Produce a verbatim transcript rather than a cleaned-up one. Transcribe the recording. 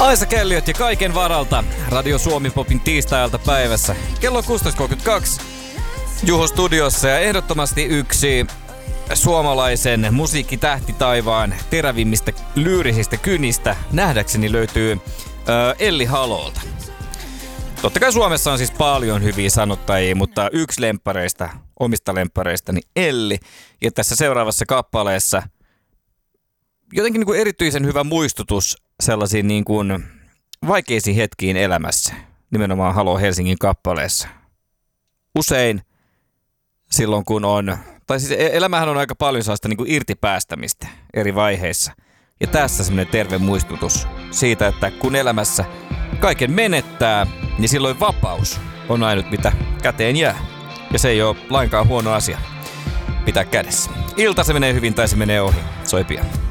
Aisa Kelliot ja kaiken varalta Radio Suomi Popin tiistaialta päivässä. Kello on kuusitoista kolmekymmentäkaksi. Juho studiossa ja ehdottomasti yksi suomalaisen musiikkitähtitaivaan terävimmistä lyyrisistä kynistä nähdäkseni löytyy ö, Elli Halolta. Totta kai Suomessa on siis paljon hyviä sanottajia, mutta yksi lemppareista, omista lemppareistani Elli. Ja tässä seuraavassa kappaleessa jotenkin niin kuin erityisen hyvä muistutus sellaisiin niin kuin vaikeisiin hetkiin elämässä. Nimenomaan Halo Helsingin kappaleessa. Usein silloin kun on, tai siis elämähän on aika paljon sellaista niin kuin irtipäästämistä eri vaiheissa. Ja tässä semmoinen terve muistutus siitä, että kun elämässä kaiken menettää, niin silloin vapaus on ainut mitä käteen jää. Ja se ei ole lainkaan huono asia pitää kädessä. Ilta se menee hyvin tai se menee ohi. Soi pian.